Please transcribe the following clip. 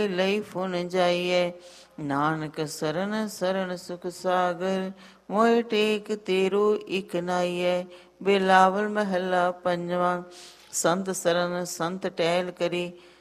ਲਈ ਫੁਨ ਜਾਈਐ। ਨਾਨਕ ਸਰਨ ਸਰਨ ਸੁਖ ਸਾਗਰ, ਮੋਹਿ ਟੇਕ ਤੇਰੋ ਇਕ ਨਾਈਐ। ਬਿਲਾਵਲ ਮਹੱਲਾ ਪੰਜਵਾਂ। ਸੰਤ ਸਰਨ ਸੰਤ ਟਹਿਲ ਕਰੀ,